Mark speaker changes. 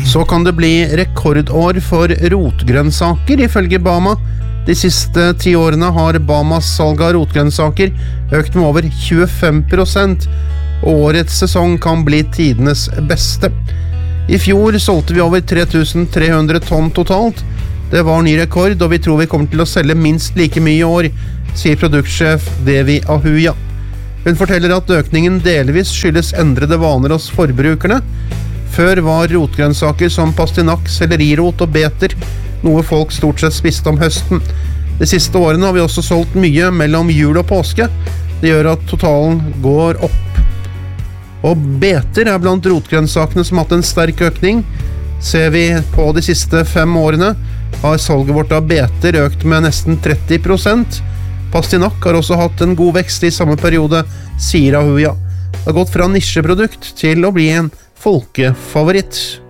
Speaker 1: Så kan det bli rekordår for rotgrønnsaker, ifølge Bama. De siste 10 årene har Bamas salg av rotgrønnsaker økt med over 25%, og årets sesong kan bli tidenes beste. I fjor solgte vi over 3300 tonn totalt. Det var ny rekord, og vi tror vi kommer til å selge minst like mye i år, sier produktsjef Devi Ahuja. Hun forteller at økningen delvis skyldes endrede vaner hos forbrukerne. Før var rotgrønnsaker som pastinakk, sellerirot og beter noe folk stort sett spiste om høsten. De siste årene har vi også solgt mye mellom jul og påske. Det gjør at totalen går opp. Og beter er blant rotgrønnsakene som har hatt en sterk økning. Ser vi på de siste 5 årene, har salget vårt av beter økt med nesten 30%. Pastinakk har også hatt en god vekst i samme periode, sier Ahuja. Det har gått fra nisjeprodukt til å bli en folkefavoritt.